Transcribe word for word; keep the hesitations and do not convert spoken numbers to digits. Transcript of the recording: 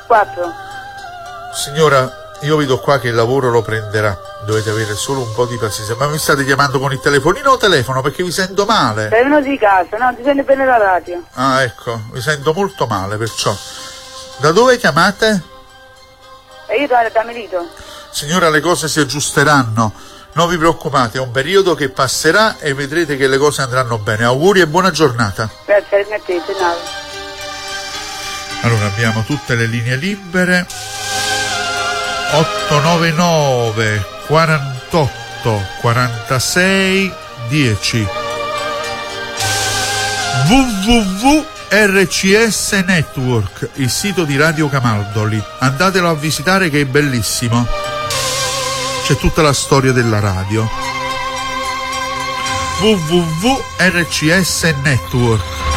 quattro. Signora, io vedo qua che il lavoro lo prenderà. Dovete avere solo un po' di pazienza. Ma mi state chiamando con il telefonino o telefono? Perché vi sento male. Sei venuto di casa, no? Ti senti bene la radio. Ah, ecco, vi sento molto male, perciò. Da dove chiamate? E io da, da Melito. Signora, le cose si aggiusteranno. Non vi preoccupate, è un periodo che passerà e vedrete che le cose andranno bene. Auguri e buona giornata. Grazie, rimettete, no. Allora, abbiamo tutte le linee libere. otto nove nove quarantotto quarantasei dieci w w w punto r c s Network, il sito di Radio Camaldoli. Andatelo a visitare che è bellissimo. C'è tutta la storia della radio. w w w punto r c s Network.